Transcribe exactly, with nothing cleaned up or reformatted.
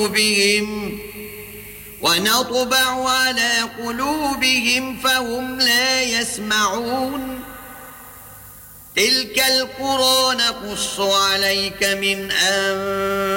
بهم ونطبع على قلوبهم فهم لا يسمعون تلك القرى نقص عليك من أنبائها